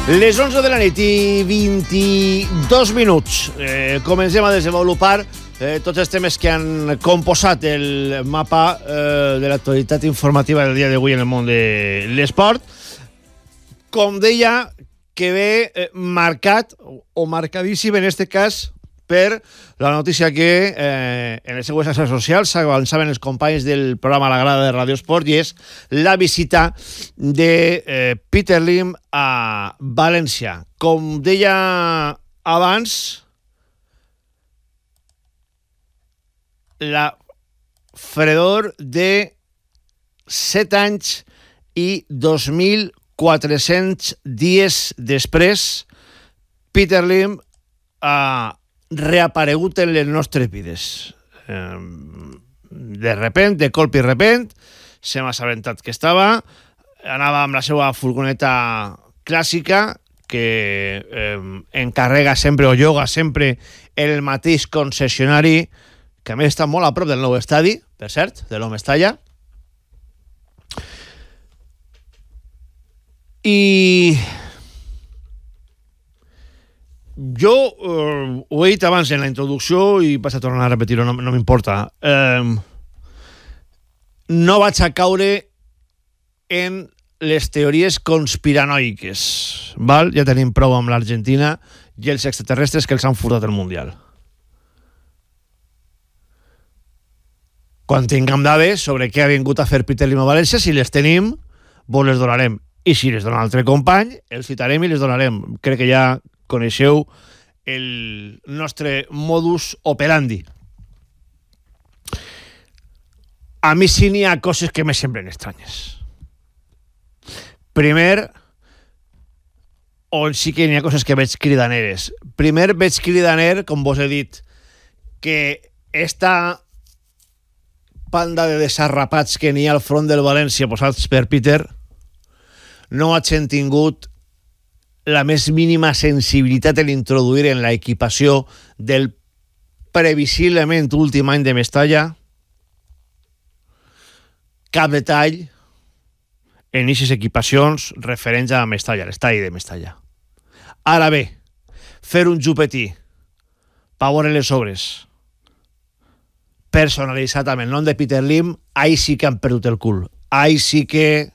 Les 11 de la nit i 22 minuts. Comencem a desenvolupar tots els temes que han composat el mapa de l'actualitat informativa del dia d'avui en el món de l'esport. Com deia, que ve marcat o marcadíssim en aquest cas per la notícia que en les seues xarxes socials avançaven els companys del programa La Grada de Radio Esport, i és la visita de Peter Lim a València. Com deia abans, la fredor de 7 anys i 2.400 dies després, Peter Lim ha reaparegut en les nostres vides. De repent, de colp i repent, se m'ha assabentat que anava amb la seva furgoneta clàssica, que encarrega sempre o lloga sempre el mateix concessionari, que a més està molt a prop del nou estadi, per cert, de l'Homestalla. I jo ho he dit abans en la introducció i vaig a tornar a repetir-ho, no m'importa. No vaig a caure en les teories conspiranoiques, val? Ja tenim prou amb l'Argentina i els extraterrestres que els han furtat el Mundial. Quan tinguem dades sobre què ha vingut a fer Peter Lim a València, si les tenim, vos les donarem. I si les dona altre company, els citarem i les donarem. Crec que ja coneixeu el nostre modus operandi. A mi sí n'hi ha coses que me semblen estranyes. Primer, o sí que n'hi ha coses que veig cridaneres. Primer veig cridaner, com vos he dit, que esta panda de desarrapats que n'hi ha al front del València posats per Peter no hagin tingut la més mínima sensibilitat en introduir en la equipació del previsiblement últim any de Mestalla cap detall en aquestes equipacions referents a Mestalla, l'estadi de Mestalla. Ara bé, fer un jupetí per veure les obres personalitzat amb el nom de Peter Lim, ahí sí que han perdut el cul. Ahí sí que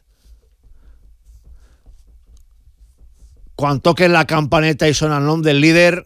quan toquen la campaneta i sona el nom del líder,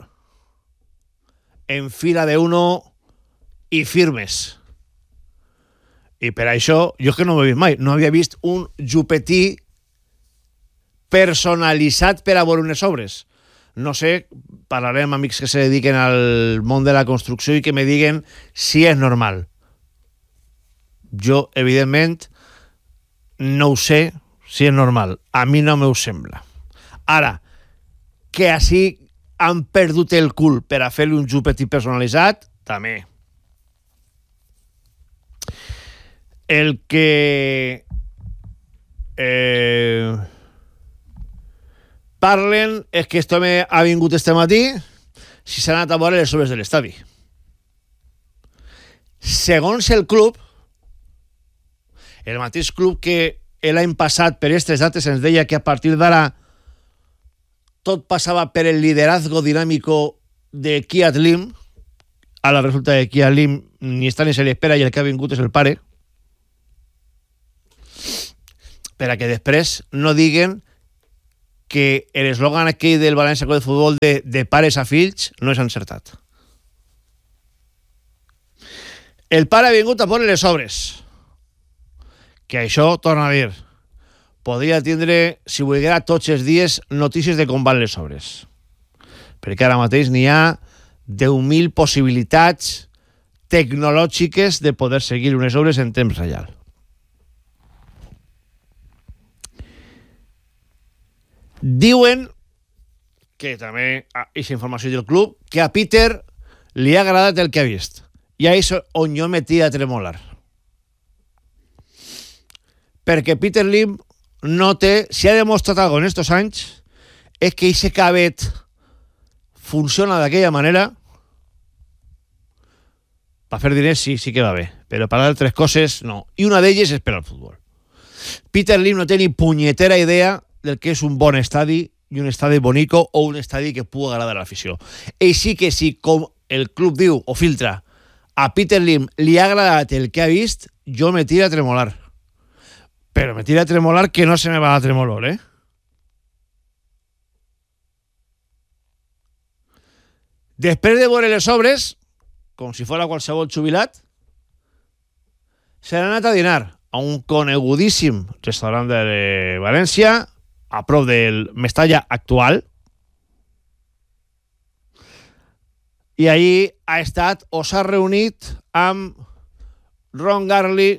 en fila de uno i firmes. I per això, jo que no ho he vist mai, no havia vist un jupetí personalitzat per a veure unes obres. No sé, parlarem amb amics que se dediquen al món de la construcció i que me diguen si és normal. Jo, evidentment, no ho sé si és normal. A mi no m'ho sembla. Ara, que així han perdut el cul per a fer-li un jupetí personalitzat, també. El que parlen és que este home ha vingut este matí si s'ha anat a veure les obres de l'estadi. Segons el club, el mateix club que l'any passat per aquestes dates ens deia que a partir d'ara tot passava per el liderazgo dinàmico de Kiat Lim, ara resulta que Kiat Lim ni està ni se li espera i el que ha vingut és el pare, per a que després no diguen que l'eslògan aquell del València Club de Futbol de pares a fills no és encertat. El pare ha vingut a veure les obres, que això, torna a dir, podria tindre, si volguera, tots els dies notícies de com van les obres. Perquè ara mateix n'hi ha 10.000 possibilitats tecnològiques de poder seguir unes obres en temps real. Diuen, que també és informació del club, que a Peter li ha agradat el que ha vist. I a això on jo m'he a tremolar. Perquè Peter Lim no té, si ha demostrat alguna cosa en estos anys, és que aquest cabet funciona d'aquella manera. Per fer diners sí que va bé, però per altres coses no. I una d'elles és per al futbol. Peter Lim no té ni punyetera idea del que és un bon estadi i un estadi bonico o un estadi que pugui agradar a l'afició. Així que si, com el club diu o filtra, a Peter Lim li ha agradat el que ha vist, jo me tira a tremolar. Però me tira a tremolar que no se me va a tremolor, eh? Després de veure les obres, com si fos qualsevol jubilat, se n'ha anat a dinar a un conegudíssim restaurant de València, a prop del Mestalla actual, i allí ha estat o s'ha reunit amb Ron Garley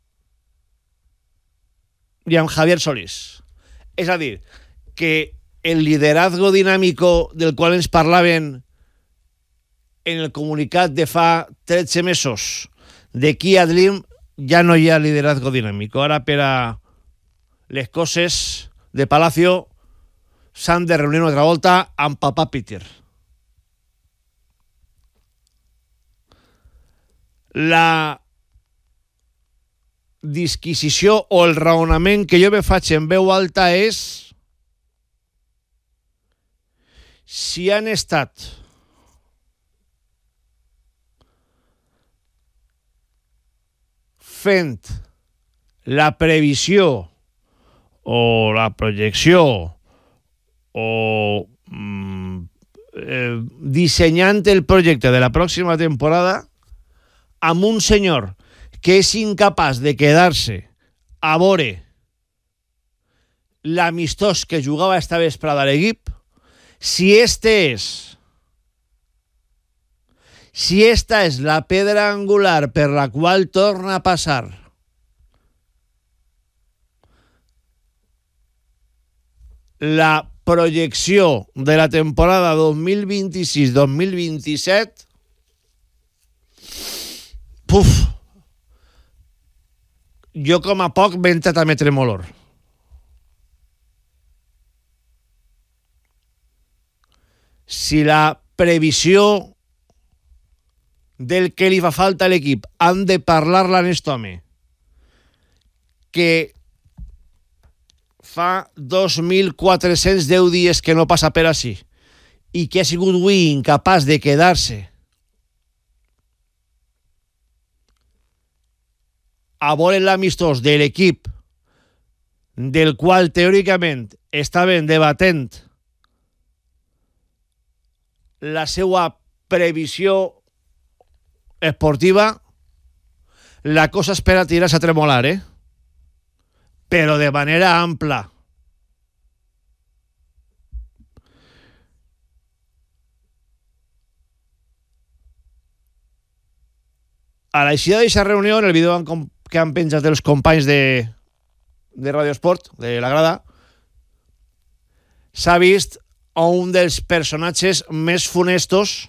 i amb Javier Solís. És a dir, que el liderazgo dinámico del qual ens parlaven en el comunicat de fa 13 mesos de Kia Dream, ja no hi ha liderazgo dinámico. Ara, per a les coses de Palacio, s'han de reunir una altra volta amb papà Peter. La disquisició o el raonament que jo me faig en veu alta és si han estat fent la previsió o la projecció o dissenyant el projecte de la pròxima temporada amb un senyor que és incapaç de quedar-se a veure l'amistós que jugava esta vesprada a l'equip, si esta és la pedra angular per la qual torna a passar la projecció de la temporada 2026-2027, jo com a poc m'he entrat a metre molor. Si la previsió del que li fa falta a l'equip han de parlar-la en aquest home, que fa 2.410 dies que no passa per així i que ha sigut avui incapaç de quedar-se a veure l'amistós de l'equip del qual teòricament estaven debatent la seva previsió esportiva, la cosa és per a tirar-se a tremolar, però de manera ampla. A l'eixida d'aquesta reunió, en el vídeo que han penjat els companys de Radio Esport, de la grada, s'ha vist a un dels personatges més funestos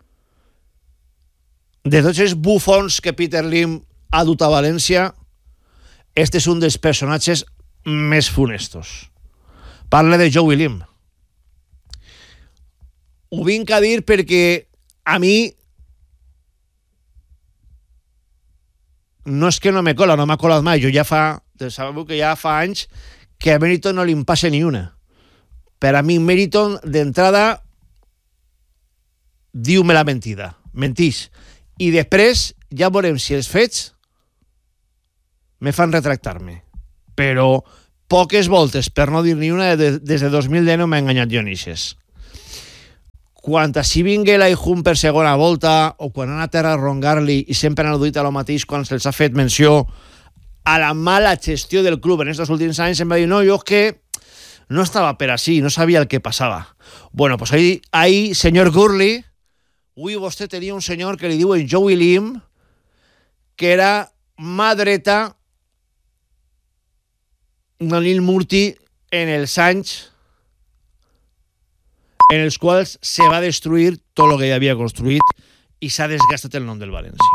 de tots els bufons que Peter Lim ha dut a València. Este és un dels personatges més funestos. Parla de Joey Lim. Ho vinc a dir perquè a mi no és que no me cola, no m'ha colat mai. Jo ja sabeu que ja fa anys que a Meriton no li em passa ni una. Per a mi Meriton, d'entrada, diu-me la mentida. Mentix. I després ja veurem si els fets me fan retractar-me. Però poques voltes, per no dir ni una, des de 2010 no m'ha enganyat Dionís. Quan així vingué l'Aijun per segona volta, o quan han aterrat Ron Garley, i sempre han dit a lo mateix quan se'ls ha fet menció a la mala gestió del club en aquests últims anys, em va dir, no, jo és que no estava per així, no sabia el que passava. Bueno, pues ahí senyor Gurley, avui vostè tenia un senyor que li diuen Joey Lim, que era mà dreta d'Anil Murti en els anys en els quals se va destruir tot el que ja havia construït i s'ha desgastat el nom del València.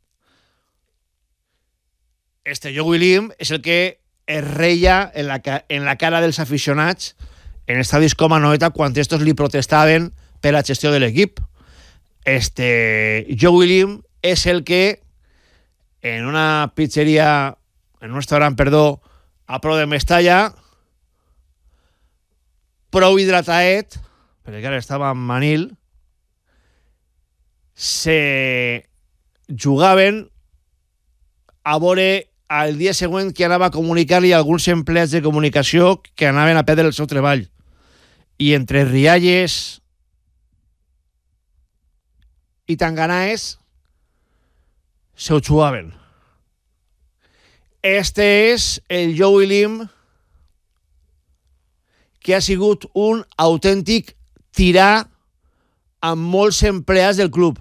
Este Joey Lim és el que es reia en la cara dels aficionats en estadis com Anoeta quan estos li protestaven per la gestió de l'equip. Este Joey Lim és el que en una pizzeria, en un restaurant, perdó, a prop de Mestalla, prou hidrataet, perquè ara estava en Manil, se jugaven a veure al dia següent que anava a comunicar-li a alguns empleats de comunicació que anaven a perdre el seu treball. I entre rialles i tanganaes se ho jugaven. Este és el Joey Lim, que ha sigut un autèntic tirà amb molts empleats del club.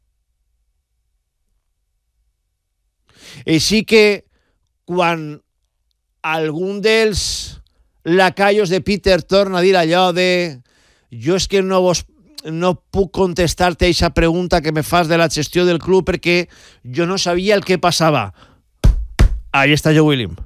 Així que quan algun dels lacayos de Peter torna a dir allò de jo és que no puc contestar-te a aquesta pregunta que me fas de la gestió del club perquè jo no sabia el que passava. Ahí està Joey Lim.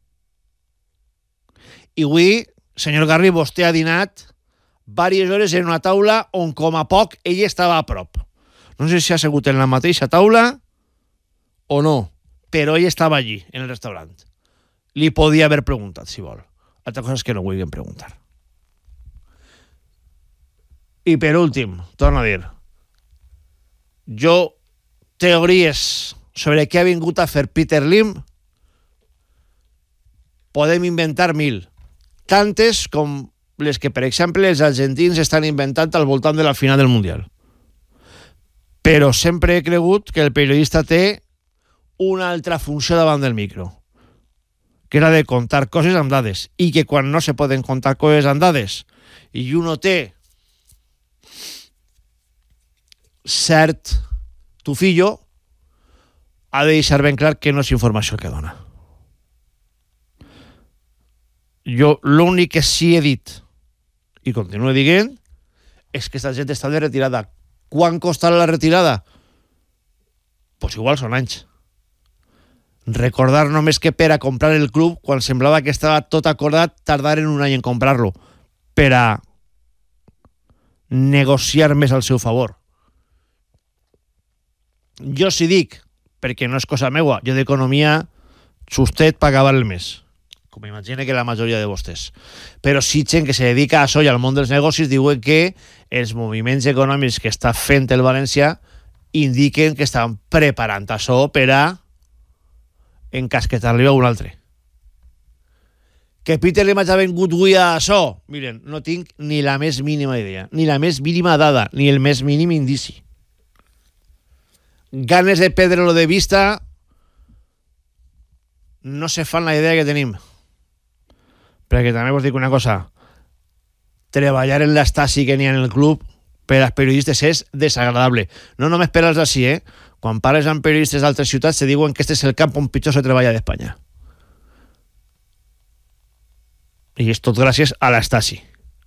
I avui, senyor Garri, vostè ha dinat diverses hores en una taula on, com a poc, ell estava a prop. No sé si ha assegut en la mateixa taula o no, però ell estava allí, en el restaurant. Li podia haver preguntat, si vol. Altra cosa és que no vulguin preguntar. I per últim, torno a dir, jo, teories sobre què ha vingut a fer Peter Lim, podem inventar 1000. Tantes com les que, per exemple, els argentins estan inventant al voltant de la final del Mundial. Però sempre he cregut que el periodista té una altra funció davant del micro, que era de contar coses amb dades, i que quan no se poden contar coses amb dades i uno té cert tufillo, ha de deixar ben clar que no és informació que dona. Jo l'únic que sí he dit i continuo dient és que aquesta gent està de retirada. Quan costarà la retirada? Pues igual són anys. Recordar només que per a comprar el club, quan semblava que estava tot acordat, tardaren un any en comprar-lo per a negociar més al seu favor. Jo sí dic, perquè no és cosa meua, jo d'economia justet per acabar el mes, com imagine que la majoria de vostès. Però sí gent que se dedica a això i al món dels negocis diuen que els moviments econòmics que està fent el València indiquen que estan preparant això per a encasquetar-li a un altre. Que Peter Lim hagi vengut avui a això, miren, no tinc ni la més mínima idea, ni la més mínima dada, ni el més mínim indici. Ganes de perdre-lo de vista no se fan la idea que tenim. Perquè també vos dic una cosa, treballar en l'estasi que n'hi ha en el club per als periodistes és desagradable. No només per als d'ací, Quan parles amb periodistes d'altres ciutats se diuen que este és el camp on pitjor se treballa d'Espanya. I és tot gràcies a l'Estasi.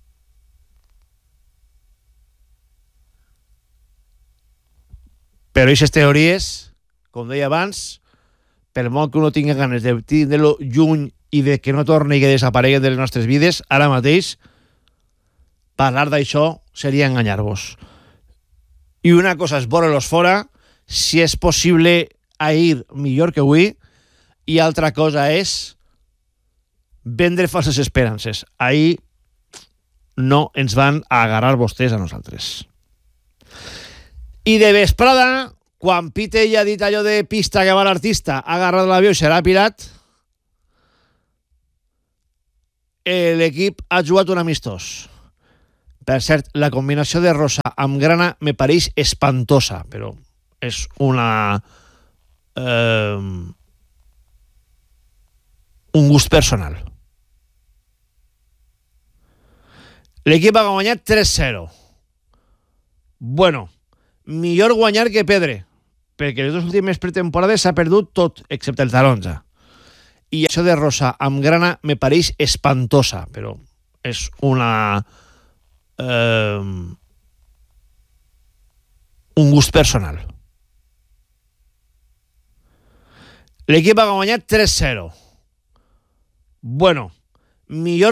Però aquestes teories, com deia abans, per molt que uno tingui ganes de tindre-lo lluny i de que no torni i que desaparegui de les nostres vides, ara mateix, parlar d'això seria enganyar-vos. I una cosa és veure-los fora, si és possible ahir millor que avui, i altra cosa és vendre falses esperances. Ahir no ens van agarrar vostès a nosaltres. I de vesprada, quan Pite ja ha dit allò de pista que va l'artista, ha agarrat l'avió i serà pirat, l'equip ha jugat un amistós. Per cert, la combinació de rosa amb grana me pareix espantosa, però és una... un gust personal. L'equip ha guanyat 3-0. Bueno, millor guanyar que perdre, perquè les dues últimes pretemporades s'ha perdut tot, excepte el taronja. I això de rosa amb grana me pareix espantosa, però és una... un gust personal. L'equip ha guanyat 3-0. Bueno, millor